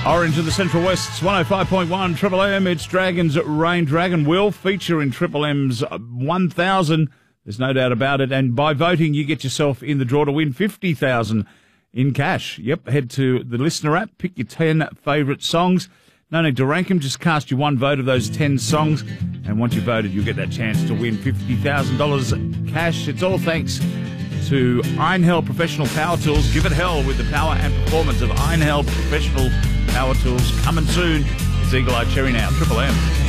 Orange in the Central West's 105.1 Triple M. It's Dragon's Rain. Dragon will feature in Triple M's 1,000. There's no doubt about it. And by voting, you get yourself in the draw to win 50,000 in cash. Yep, head to the Listener app, pick your 10 favourite songs. No need to rank them, just cast your one vote of those 10 songs. And once you've voted, you'll get that chance to win $50,000 cash. It's all thanks to Iron Hell Professional Power Tools. Give it hell with the power and performance of Iron Hell Professional Power Tools. Coming soon. It's Eagle Eye Cherry now, Triple M.